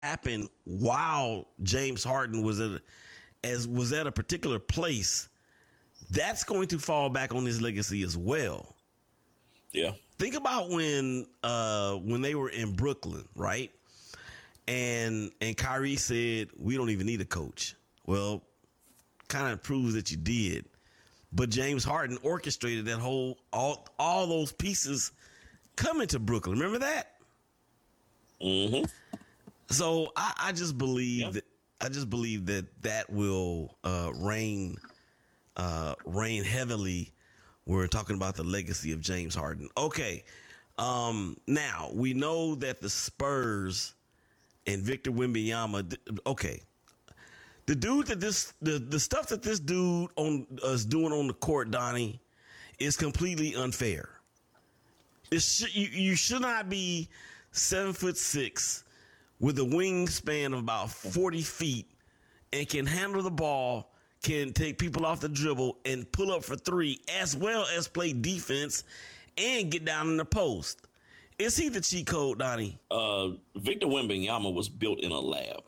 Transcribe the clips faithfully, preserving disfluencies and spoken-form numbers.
happened while James Harden was at as was at a particular place, that's going to fall back on his legacy as well. Yeah. Think about when uh, when they were in Brooklyn, right? And and Kyrie said, "We don't even need a coach." Well, kind of proves that you did. But James Harden orchestrated that whole all all those pieces coming to Brooklyn. Remember that? Mm-hmm. So I, I just believe Yeah. that I just believe that that will uh, reign uh, reign heavily. We're talking about the legacy of James Harden. Okay, um, now we know that the Spurs and Victor Wembanyama. Okay, the dude that this the the stuff that this dude on is doing on the court, Donnie, is completely unfair. It sh- you, you should not be seven foot six with a wingspan of about forty feet and can handle the ball, can take people off the dribble and pull up for three, as well as play defense and get down in the post. Is he the cheat code, Donnie? Uh, Victor Wembanyama was built in a lab.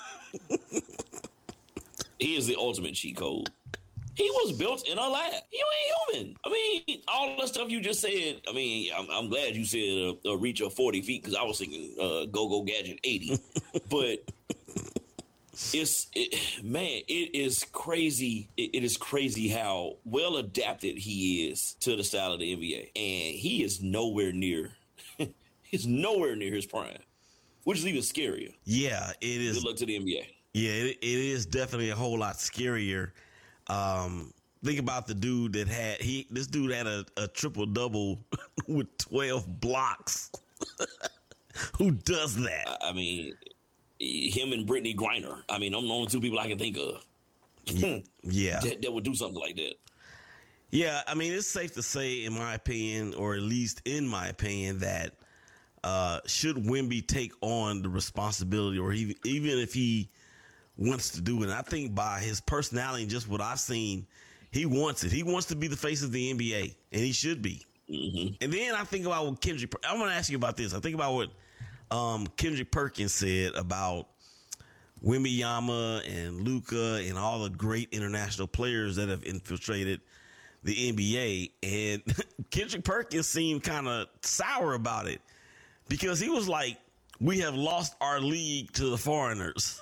He is the ultimate cheat code. He was built in a lab. You ain't human. I mean, all the stuff you just said. I mean, I'm, I'm glad you said a, a reach of forty feet because I was thinking uh, Go Go Gadget eighty. But it's it, man, it is crazy. It, it is crazy how well adapted he is to the style of the N B A, and he is nowhere near. He's nowhere near his prime, which is even scarier. Yeah, it is. Good luck to the N B A. Yeah, it, it is definitely a whole lot scarier. Um, think about the dude that had he. This dude had a, a triple double with twelve blocks. Who does that? I, I mean, him and Brittany Griner. I mean, I'm the only two people I can think of. Yeah, that, that would do something like that. Yeah, I mean, it's safe to say, in my opinion, or at least in my opinion, that uh, should Wemby take on the responsibility, or he, even if he wants to do it, and I think by his personality and just what I've seen, he wants it. He wants to be the face of the N B A, and he should be. Mm-hmm. And then I think about what Kendrick. I want to ask you about this. I think about what um, Kendrick Perkins said about Wembanyama and Luka and all the great international players that have infiltrated the N B A, and Kendrick Perkins seemed kind of sour about it because he was like, "We have lost our league to the foreigners."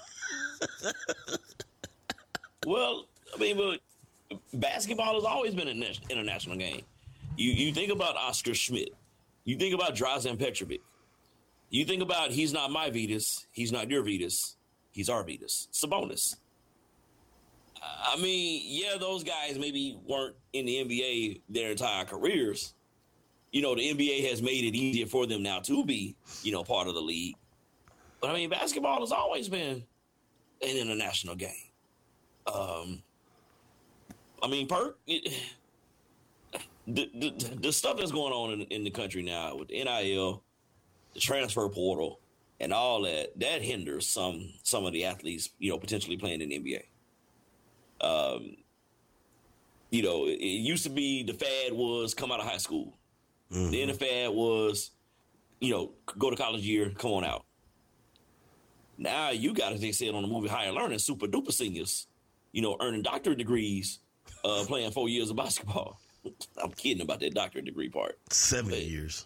Well, I mean, but basketball has always been an international game. You you think about Oscar Schmidt, you think about Drazen Petrovic, you think about he's not my Vitas, he's not your Vitas, he's our Vitas. Sabonis. I mean, yeah, those guys maybe weren't in the N B A their entire careers. You know, the N B A has made it easier for them now to be, you know, part of the league. But I mean, basketball has always been an international game. Um, I mean, Perk, it, the, the the stuff that's going on in, in the country now with the N I L, the transfer portal, and all that, that hinders some some of the athletes, you know, potentially playing in the N B A. Um, you know, it, it used to be the fad was come out of high school. Mm-hmm. Then the fad was, you know, go to college year, come on out. Now you got, as they said on the movie Higher Learning, super duper seniors, you know, earning doctorate degrees, uh, playing four years of basketball. I'm kidding about that doctorate degree part. Seven but, years.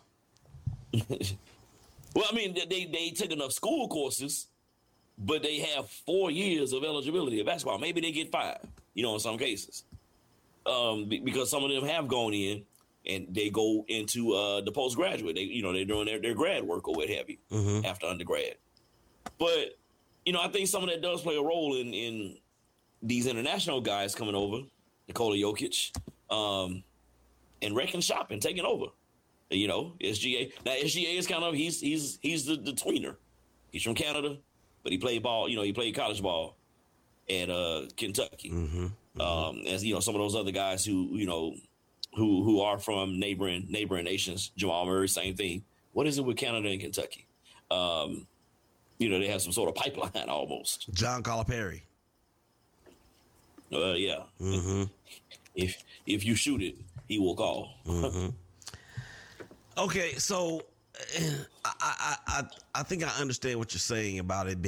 Well, I mean, they they took enough school courses, but they have four years of eligibility of basketball. Maybe they get five, you know, in some cases, um, because some of them have gone in and they go into uh, the postgraduate. They, you know, they're doing their, their grad work or what have you mm-hmm. after undergrad. But, you know, I think some of that does play a role in, in these international guys coming over, Nikola Jokic, um, and wrecking shop and taking over. You know, S G A. Now, S G A is kind of, he's he's he's the, the tweener. He's from Canada, but he played ball, you know, he played college ball at uh, Kentucky. Mm-hmm. Mm-hmm. Um, as, you know, some of those other guys who, you know, who who are from neighboring neighboring nations. Jamal Murray, same thing. What is it with Canada and Kentucky? Um, you know, they have some sort of pipeline almost. John Calipari. Uh, yeah. Mm-hmm. If if you shoot it, he will call. Mm-hmm. Okay, so I, I I I think I understand what you're saying about it being